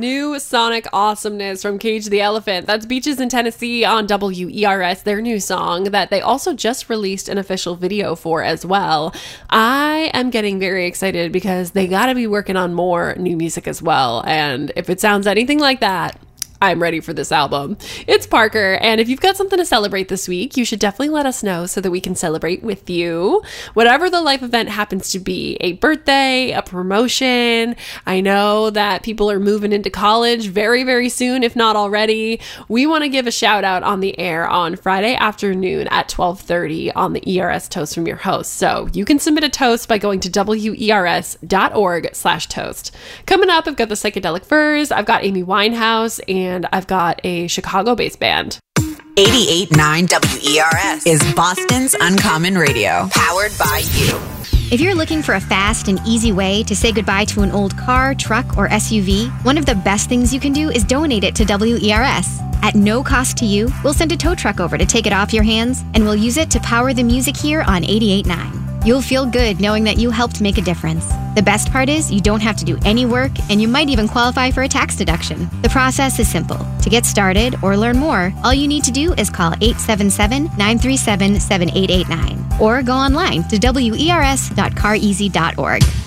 new sonic awesomeness from Cage the Elephant. That's Beaches in Tennessee on WERS, their new song that they also just released an official video for as well. I am getting very excited because they gotta be working on more new music as well. And if it sounds anything like that, I'm ready for this album. It's Parker, and if you've got something to celebrate this week, you should definitely let us know so that we can celebrate with you. Whatever the life event happens to be, a birthday, a promotion. I know that people are moving into college very, very soon, if not already. We want to give a shout out on the air on Friday afternoon at 12:30 on the ERS Toast from your host. So you can submit a toast by going to wers.org/toast. Coming up, I've got the Psychedelic Furs, I've got Amy Winehouse, and I've got a Chicago-based band. 88.9 WERS is Boston's Uncommon Radio, powered by you. If you're looking for a fast and easy way to say goodbye to an old car, truck, or SUV, one of the best things you can do is donate it to WERS. At no cost to you, we'll send a tow truck over to take it off your hands, and we'll use it to power the music here on 88.9. You'll feel good knowing that you helped make a difference. The best part is you don't have to do any work, and you might even qualify for a tax deduction. The process is simple. To get started or learn more, all you need to do is call 877-937-7889 or go online to wers.careasy.org.